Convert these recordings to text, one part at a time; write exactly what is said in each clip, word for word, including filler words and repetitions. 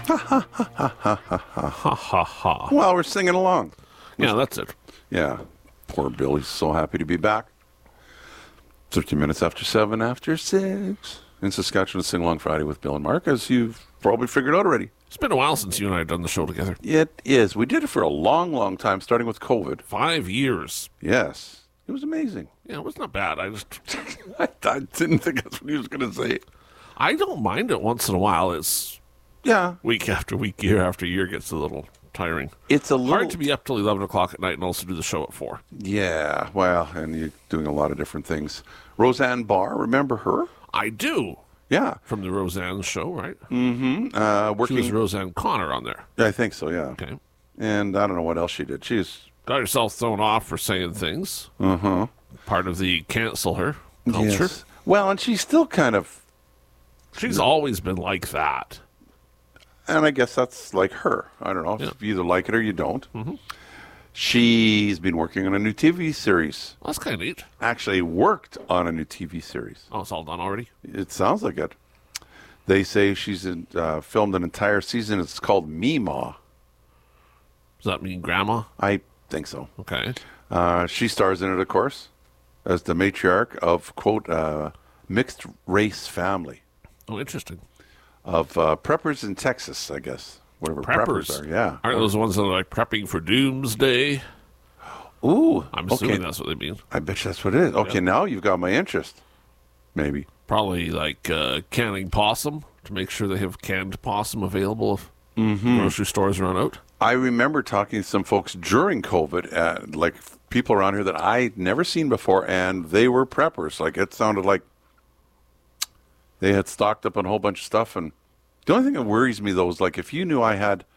Ha ha ha. Well, we're singing along. Yeah, that's it. Yeah. Poor Bill. He's so happy to be back. thirteen minutes after seven, after six. In Saskatchewan, Sing Along Friday with Bill and Mark, as you've probably figured out already. It's been a while since you and I have done the show together. It is. We did it for a long, long time, starting with COVID. Five years. Yes. It was amazing. Yeah, it was not bad. I just... I, I didn't think that's what he was going to say. I don't mind it once in a while. It's... Yeah. Week after week, year after year gets a little tiring. It's a little... hard to be up till eleven o'clock at night and also do the show at four. Yeah, well, and you're doing a lot of different things. Roseanne Barr, remember her? I do. Yeah. From the Roseanne show, right? Mm-hmm. Uh, working... She was Roseanne Connor on there. I think so, yeah. Okay. And I don't know what else she did. She's... Got herself thrown off for saying things. Uh-huh. Part of the cancel her culture. Yes. Well, and she's still kind of... She's always been like that. And I guess that's like her. I don't know. Yeah. You either like it or you don't. Mm-hmm. She's been working on a new T V series. Well, that's kind of neat. Actually worked on a new T V series. Oh, it's all done already? It sounds like it. They say she's in, uh, filmed an entire season. It's called Meemaw. Does that mean grandma? I think so. Okay. Uh, she stars in it, of course, as the matriarch of, quote, uh, mixed race family. Oh, interesting. Of uh, preppers in Texas, I guess. Whatever preppers, Preppers are, yeah. Aren't those the ones that are like prepping for doomsday? Ooh. I'm assuming okay. that's what they mean. I bet you that's what it is. Okay, Yep. now you've got my interest. Maybe. Probably like uh, canning possum to make sure they have canned possum available if Mm-hmm. grocery stores run out. I remember talking to some folks during COVID, uh, like people around here that I'd never seen before, and they were preppers. Like, it sounded like they had stocked up on a whole bunch of stuff. And the only thing that worries me, though, is like if you knew I had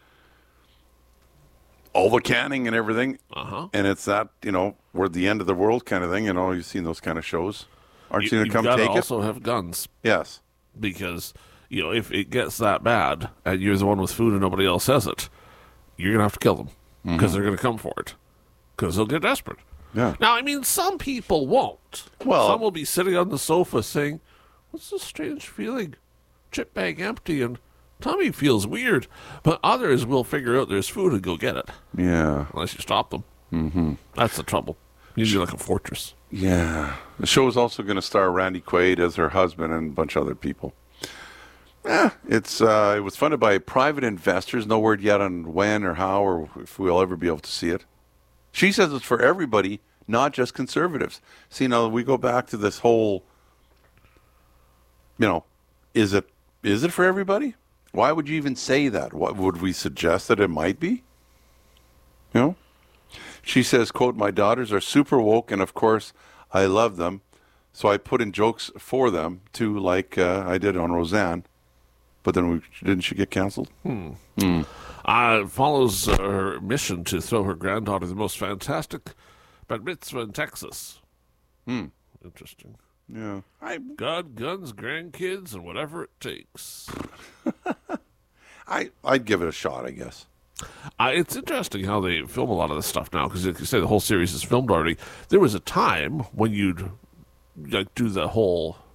all the canning and everything, Uh-huh. and it's that, you know, we're at the end of the world kind of thing, you know, you've seen those kind of shows. Aren't you, You, going you've to come got to take also have guns it? Yes. because, you know, if it gets that bad and you're the one with food and nobody else has it, you're going to have to kill them because they're going to come for it because they'll get desperate. Yeah. Now, I mean, some people won't. Well- some will be sitting on the sofa saying, what's this strange feeling? Chip bag empty and tummy feels weird. But others will figure out there's food and go get it, Yeah. unless you stop them. Mm-hmm. That's the trouble. Usually like a fortress. Yeah. The show is also going to star Randy Quaid as her husband and a bunch of other people. Yeah, it's uh, it was funded by private investors. No word yet on when or how or if we'll ever be able to see it. She says it's for everybody, not just conservatives. See, now we go back to this whole, you know, is it is it for everybody? Why would you even say that? What would we suggest that it might be? You know? She says, quote, my daughters are super woke, and of course, I love them. So I put in jokes for them, too, like uh, I did on Roseanne. But then we, didn't she get canceled? Hmm. Hmm. Uh, follows uh, her mission to throw her granddaughter the most fantastic bat mitzvah in Texas. Hmm. Interesting. Yeah. I, God, guns, grandkids, and whatever it takes. I, I'd give it a shot, I guess. Uh, it's interesting how they film a lot of this stuff now, because like you say, the whole series is filmed already. There was a time when you'd like do the whole